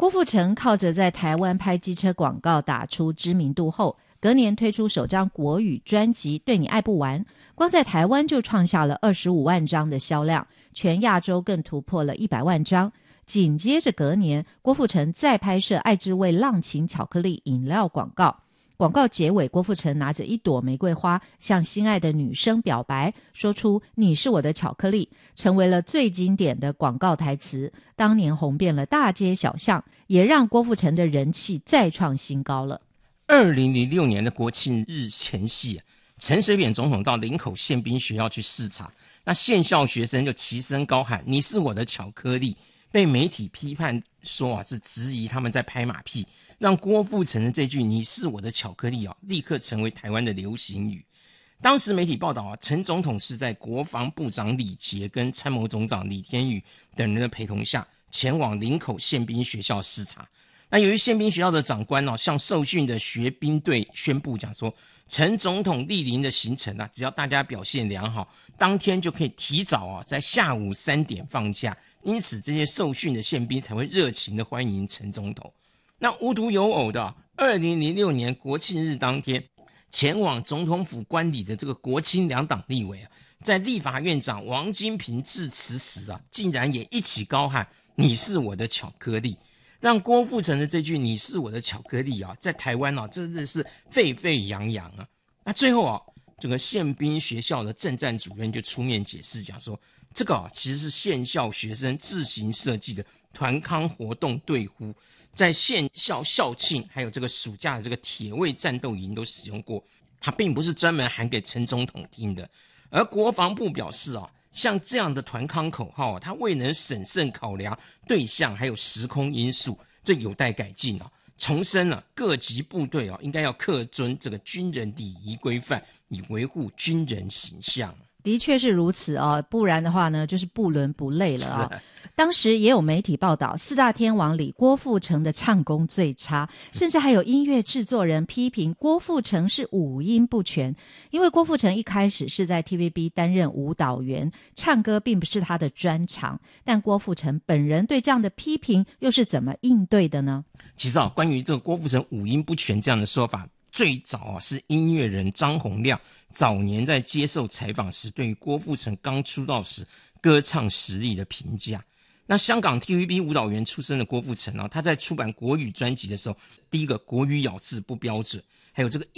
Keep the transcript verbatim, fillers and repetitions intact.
郭富城靠着在台湾拍机车广告打出知名度后，隔年推出首张国语专辑《对你爱不完》，光在台湾就创下了二十五万张的销量，全亚洲更突破了一百万张。紧接着隔年，郭富城再拍摄爱之味浪琴巧克力饮料广告，广告结尾，郭富城拿着一朵玫瑰花向心爱的女生表白，说出你是我的巧克力，成为了最经典的广告台词，当年红遍了大街小巷，也让郭富城的人气再创新高了。 二零零六年的国庆日前夕，陈水扁总统到林口宪兵学校去视察，那县校学生就齐声高喊你是我的巧克力，被媒体批判说啊是质疑他们在拍马屁，让郭富城的这句你是我的巧克力啊立刻成为台湾的流行语。当时媒体报道啊，陈总统是在国防部长李捷跟参谋总长李天宇等人的陪同下前往林口宪兵学校视察。那由于宪兵学校的长官哦，向受训的学兵队宣布讲说，陈总统莅临的行程啊，只要大家表现良好，当天就可以提早啊，在下午三点放假。因此，这些受训的宪兵才会热情的欢迎陈总统。那无独有偶的，二零零六年国庆日当天，前往总统府观礼的这个国亲两党立委啊，在立法院长王金平致辞时啊，竟然也一起高喊你是我的巧克力，让郭富城的这句你是我的巧克力啊，在台湾啊真的是沸沸扬扬啊。那最后啊，这个宪兵学校的政战主任就出面解释讲说，这个啊其实是县校学生自行设计的团康活动队呼，在县校校庆还有这个暑假的这个铁卫战斗营都使用过，它并不是专门喊给陈总统听的。而国防部表示啊，像这样的团康口号啊，它未能审慎考量对象还有时空因素，这有待改进啊。重申了、啊、各级部队啊应该要恪遵这个军人礼仪规范，以维护军人形象。 的确是如此哦，不然的话呢，就是不伦不类了啊、哦。当时也有媒体报道，四大天王里郭富城的唱功最差，甚至还有音乐制作人批评郭富城是五音不全。因为郭富城一开始是在 T V B 担任舞蹈员，唱歌并不是他的专长。但郭富城本人对这样的批评又是怎么应对的呢？ 其实啊，关于这个郭富城五音不全这样的说法，最早啊是音乐人张洪量早年在接受采访时对于郭富城刚出道时歌唱实力的评价。那香港 T V B 舞蹈员出身的郭富城啊，他在出版国语专辑的时候，第一个国语咬字不标准，还有这个